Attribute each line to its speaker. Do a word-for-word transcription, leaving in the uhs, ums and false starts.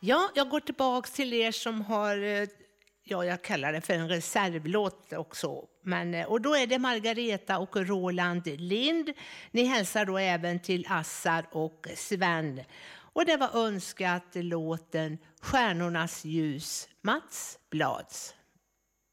Speaker 1: Ja, jag går tillbaka till er som har, eh, ja jag kallar det för en reservlåt också. Men, eh, och då är det Margareta och Roland Lind. Ni hälsar då även till Assar och Sven. Och det var önskat låten Stjärnornas ljus, Mats Blads.